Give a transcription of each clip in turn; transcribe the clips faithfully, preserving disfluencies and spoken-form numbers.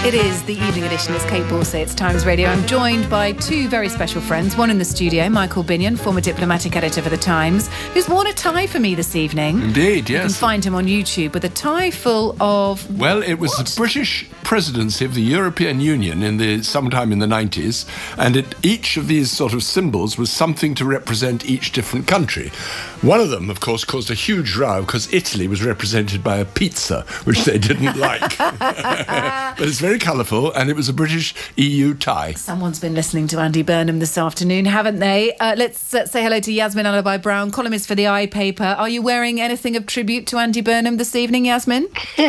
It is the evening edition. It's Kate Borsay. It's Times Radio. I'm joined by two very special friends. One in the studio, Michael Binion, former diplomatic editor for The Times, who's worn a tie for me this evening. Indeed, yes. You can find him on YouTube with a tie full of... Well, it was what? the British presidency of the European Union in the sometime in the nineties, and it, each of these sort of symbols was something to represent each different country. One of them, of course, caused a huge row because Italy was represented by a pizza, which they didn't like. But it's very colourful, and it was a British E U tie. Someone's been listening to Andy Burnham this afternoon, haven't they? Uh, let's uh, say hello to Yasmin Alibhai-Brown, columnist for the I paper. Are you wearing anything of tribute to Andy Burnham this evening, Yasmin?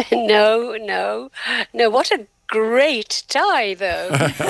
no, no. No, what a great tie, though.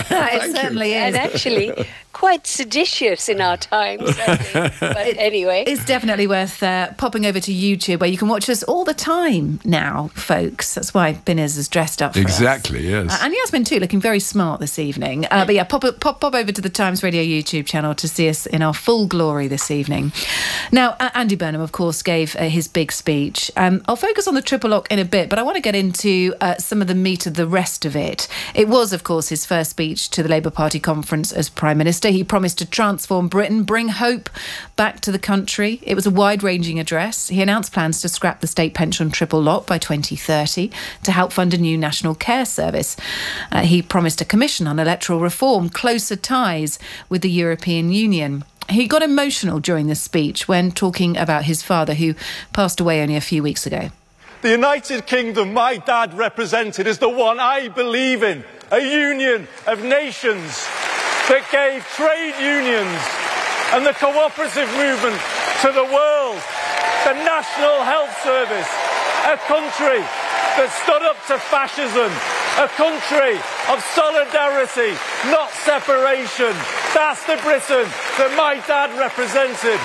It certainly you. is. And actually quite seditious in our times, I think. But it, anyway. It's definitely worth uh, popping over to YouTube, where you can watch us all the time now, folks. That's why Binners is dressed up for Exactly, us. yes. Uh, and Yasmin, too, looking very smart this evening. Uh, but yeah, pop, pop, pop over to the Times Radio YouTube channel to see us in our full glory this evening. Now, uh, Andy Burnham, of course, gave uh, his big speech. Um, I'll focus on the triple lock in a bit, but I want to get into uh, some of the meat of the rest of it. It was, of course, his first speech to the Labour Party conference as Prime Minister. He promised to transform Britain, bring hope back to the country. It was a wide-ranging address. He announced plans to scrap the state pension triple lock by twenty thirty to help fund a new national care service. Uh, he promised a commission on electoral reform, closer ties with the European Union. He got emotional during this speech when talking about his father, who passed away only a few weeks ago. The United Kingdom my dad represented is the one I believe in, a union of nations that gave trade unions and the cooperative movement to the world, the National Health Service, a country that stood up to fascism, a country of solidarity, not separation. That's the Britain that my dad represented.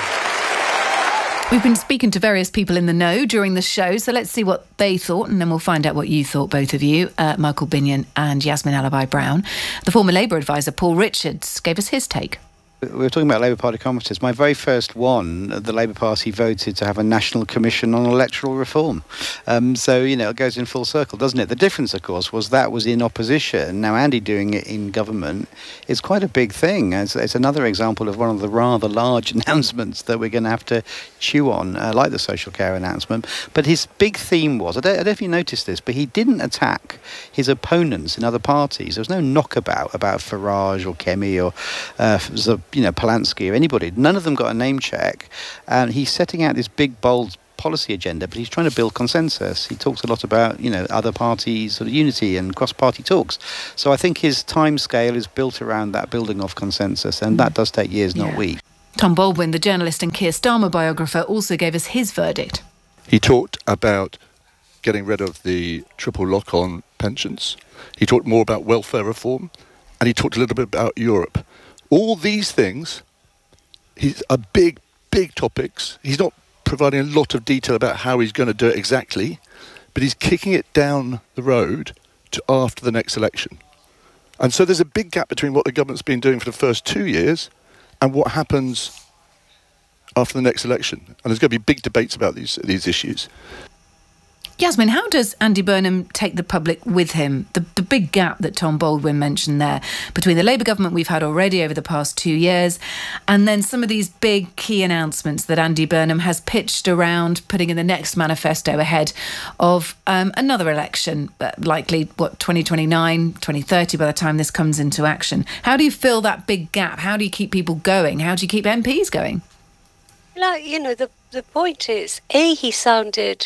We've been speaking to various people in the know during the show, so let's see what they thought, and then we'll find out what you thought, both of you, uh, Michael Binion and Yasmin Alibhai-Brown. The former Labour advisor, Paul Richards, gave us his take. We were talking about Labour Party conferences. My very first one, the Labour Party voted to have a national commission on electoral reform. Um, so, you know, it goes in full circle, doesn't it? The difference, of course, was that was in opposition. Now, Andy doing it in government is quite a big thing. It's, it's another example of one of the rather large announcements that we're going to have to chew on, uh, like the social care announcement. But his big theme was, I don't, I don't know if you noticed this, but he didn't attack his opponents in other parties. There was no knockabout about Farage or Kemi or uh, you know, Polanski or anybody. None of them got a name check. And he's setting out this big, bold policy agenda, but he's trying to build consensus. He talks a lot about, you know, other parties, sort of unity and cross-party talks. So I think his time scale is built around that building of consensus, and that does take years, not yeah. weeks. Tom Baldwin, the journalist and Keir Starmer biographer, also gave us his verdict. He talked about getting rid of the triple lock on pensions. He talked more about welfare reform, and he talked a little bit about Europe. All these things he's, are big, big topics. He's not providing a lot of detail about how he's going to do it exactly, but he's kicking it down the road to after the next election. And so there's a big gap between what the government's been doing for the first two years and what happens after the next election. And there's going to be big debates about these these issues. Yasmin, how does Andy Burnham take the public with him? The, the big gap that Tom Baldwin mentioned there between the Labour government we've had already over the past two years and then some of these big key announcements that Andy Burnham has pitched around putting in the next manifesto ahead of um, another election, uh, likely, what, twenty twenty-nine, twenty thirty by the time this comes into action. How do you fill that big gap? How do you keep people going? How do you keep M Ps going? Like, you know, the, the point is, A, he sounded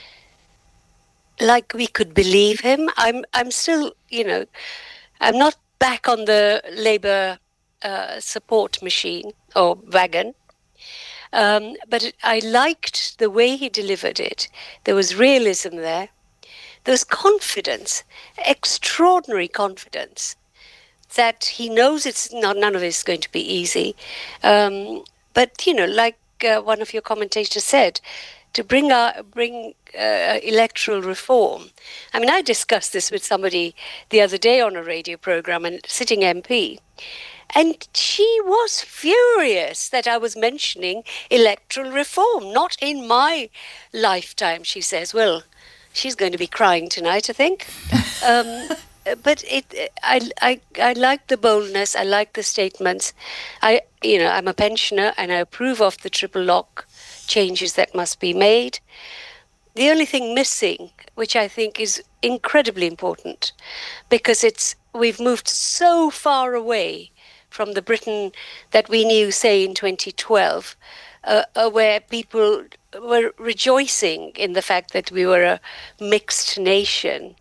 like we could believe him. I'm I'm still, you know, I'm not back on the Labour uh, support machine or wagon. Um, but I liked the way he delivered it. There was realism there. There was confidence, extraordinary confidence that he knows it's not, none of it is going to be easy. Um, but, you know, like uh, one of your commentators said, to bring our, bring uh, electoral reform. I mean, I discussed this with somebody the other day on a radio program, and sitting M P, and she was furious that I was mentioning electoral reform. Not in my lifetime, she says. Well, she's going to be crying tonight, I think. um, but it, I, I, I like the boldness. I like the statements. I, you know, I'm a pensioner and I approve of the triple lock changes that must be made. The only thing missing, which I think is incredibly important, because it's we've moved so far away from the Britain that we knew, say, in twenty twelve, uh, uh, where people were rejoicing in the fact that we were a mixed nation,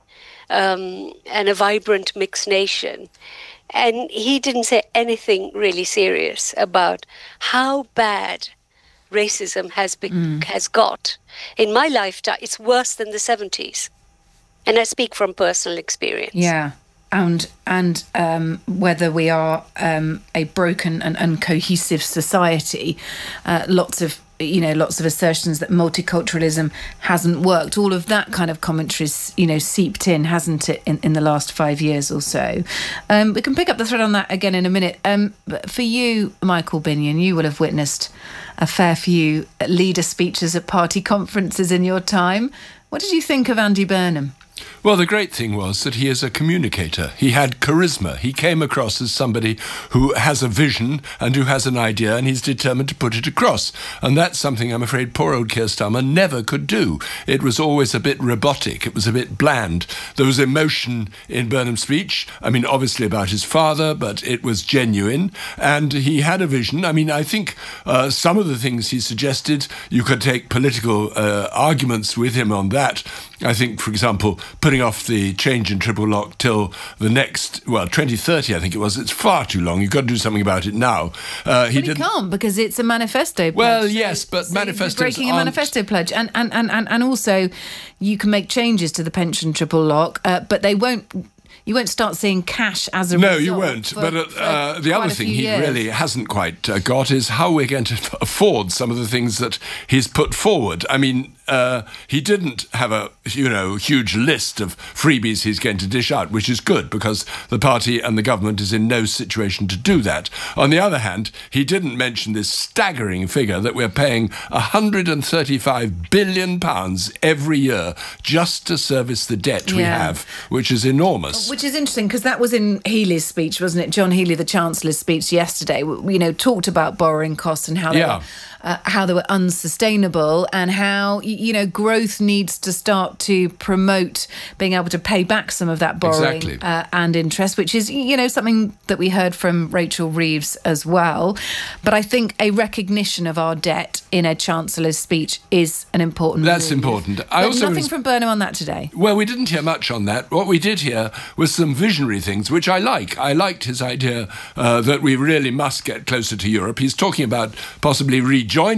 um, and a vibrant mixed nation. And he didn't say anything really serious about how bad racism has be- mm. has got. In my lifetime, it's worse than the seventies. And I speak from personal experience. Yeah. And and um, whether we are um, a broken and uncohesive society, uh, lots of you know lots of assertions that multiculturalism hasn't worked. All of that kind of commentary's you know seeped in, hasn't it, in, in the last five years or so? Um, we can pick up the thread on that again in a minute. Um, but for you, Michael Binnion, you will have witnessed a fair few leader speeches at party conferences in your time. What did you think of Andy Burnham? Well, the great thing was that he is a communicator. He had charisma. He came across as somebody who has a vision and who has an idea, and he's determined to put it across. And that's something I'm afraid poor old Keir Starmer never could do. It was always a bit robotic. It was a bit bland. There was emotion in Burnham's speech. I mean, obviously about his father, but it was genuine. And he had a vision. I mean, I think uh, some of the things he suggested, you could take political uh, arguments with him on that. I think, for example, putting off the change in triple lock till the next, well, twenty thirty, I think it was. It's far too long. You've got to do something about it now. Uh, he but he can't, because it's a manifesto pledge. Well, yes, but so manifestos breaking a aren't... manifesto pledge. And, and, and, and, and also, you can make changes to the pension triple lock, uh, but they won't... You won't start seeing cash as a no, result. you won't. For, but uh, for uh, the other thing he years. really hasn't quite uh, got is how we're going to afford some of the things that he's put forward. I mean, uh, he didn't have a you know huge list of freebies he's going to dish out, which is good because the party and the government is in no situation to do that. On the other hand, he didn't mention this staggering figure that we're paying one hundred thirty-five billion pounds every year just to service the debt we yeah. have, which is enormous. Which is interesting because that was in Healey's speech, wasn't it? John Healey, the Chancellor's speech yesterday, you know, talked about borrowing costs and how they, yeah. were, uh, how they were unsustainable and how, you know, growth needs to start to promote being able to pay back some of that borrowing exactly. uh, and interest, which is, you know, something that we heard from Rachel Reeves as well. But I think a recognition of our debt in a Chancellor's speech is an important That's move. important. But I also nothing was... from Burnham on that today. Well, we didn't hear much on that. What we did hear was some visionary things, which I like. I liked his idea uh, that we really must get closer to Europe. He's talking about possibly rejoining